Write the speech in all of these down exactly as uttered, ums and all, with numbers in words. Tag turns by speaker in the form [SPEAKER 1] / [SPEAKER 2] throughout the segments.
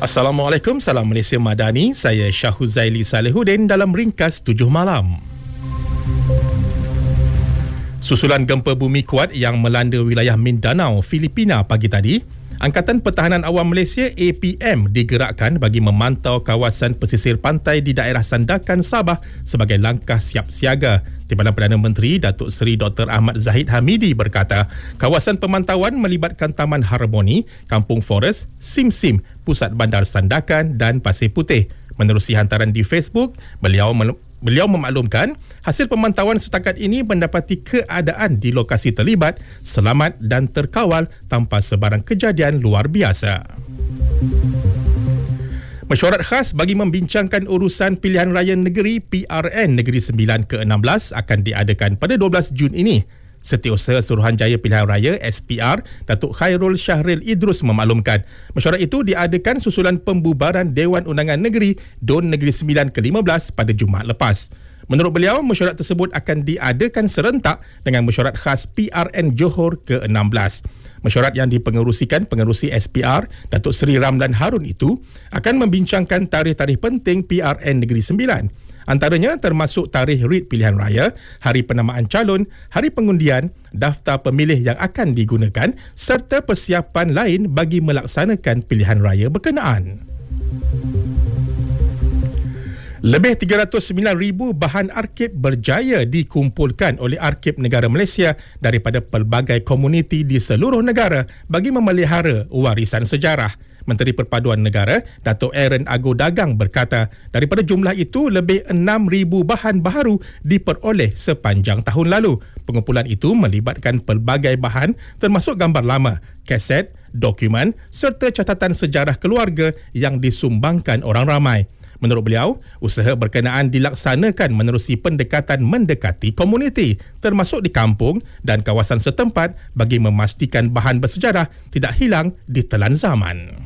[SPEAKER 1] Assalamualaikum, salam Malaysia Madani. Saya Syahuzaili Salehuddin dalam ringkas tujuh malam. Susulan gempa bumi kuat yang melanda wilayah Mindanao, Filipina pagi tadi, Angkatan Pertahanan Awam Malaysia A P M digerakkan bagi memantau kawasan pesisir pantai di daerah Sandakan, Sabah sebagai langkah siap siaga. Timbalan Perdana Menteri Datuk Seri Doktor Ahmad Zahid Hamidi berkata, kawasan pemantauan melibatkan Taman Harmoni, Kampung Forest, Sim Sim, Pusat Bandar Sandakan dan Pasir Putih. Menerusi hantaran di Facebook, beliau Beliau memaklumkan hasil pemantauan setakat ini mendapati keadaan di lokasi terlibat selamat dan terkawal tanpa sebarang kejadian luar biasa. Mesyuarat khas bagi membincangkan urusan pilihan raya negeri P R N Negeri Sembilan ke enam belas akan diadakan pada dua belas Jun ini. Setiausaha Suruhanjaya Pilihan Raya S P R Datuk Khairul Syahril Idrus memaklumkan mesyuarat itu diadakan susulan pembubaran Dewan Undangan Negeri D U N Negeri Sembilan ke lima belas pada Jumaat lepas. Menurut beliau, mesyuarat tersebut akan diadakan serentak dengan mesyuarat khas P R N Johor ke enam belas. Mesyuarat yang dipengerusikan pengerusi S P R Datuk Seri Ramlan Harun itu akan membincangkan tarikh-tarikh penting P R N Negeri Sembilan. Antaranya termasuk tarikh rit pilihan raya, hari penamaan calon, hari pengundian, daftar pemilih yang akan digunakan serta persiapan lain bagi melaksanakan pilihan raya berkenaan. Lebih tiga ratus sembilan ribu bahan arkib berjaya dikumpulkan oleh Arkib Negara Malaysia daripada pelbagai komuniti di seluruh negara bagi memelihara warisan sejarah. Menteri Perpaduan Negara, Datuk Aaron Ago Dagang berkata, daripada jumlah itu, lebih enam ribu bahan baharu diperoleh sepanjang tahun lalu. Pengumpulan itu melibatkan pelbagai bahan termasuk gambar lama, kaset, dokumen serta catatan sejarah keluarga yang disumbangkan orang ramai. Menurut beliau, usaha berkenaan dilaksanakan menerusi pendekatan mendekati komuniti, termasuk di kampung dan kawasan setempat bagi memastikan bahan bersejarah tidak hilang di telan zaman.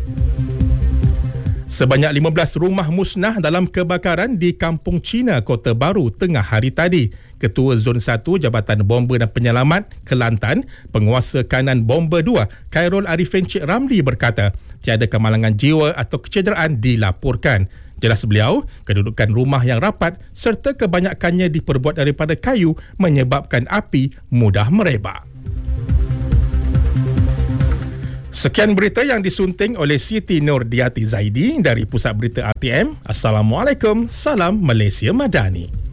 [SPEAKER 1] Sebanyak lima belas rumah musnah dalam kebakaran di Kampung Cina, Kota Baru tengah hari tadi. Ketua Zon satu Jabatan Bomba dan Penyelamat Kelantan, Penguasa Kanan Bomba dua, Khairul Arifin Cik Ramli berkata, tiada kemalangan jiwa atau kecederaan dilaporkan. Jelas beliau, kedudukan rumah yang rapat serta kebanyakannya diperbuat daripada kayu menyebabkan api mudah merebak. Sekian berita yang disunting oleh Siti Nurdiati Zaidi dari Pusat Berita R T M. Assalamualaikum, salam Malaysia Madani.